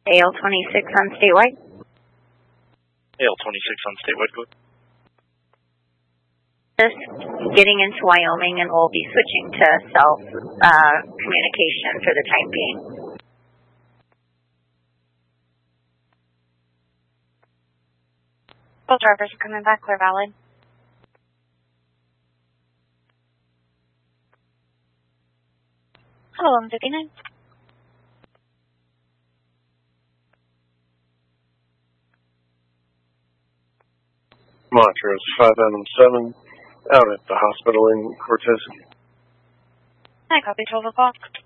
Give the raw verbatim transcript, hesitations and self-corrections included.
A L twenty-six on statewide. A L twenty-six on statewide, go ahead. Just getting into Wyoming, and we'll be switching to self uh, communication for the time being. Both drivers are coming back, clear valid. Hello, I'm fifty-nine. Montrose five Adam seven, out at the hospital in Cortez. I copy twelve o'clock.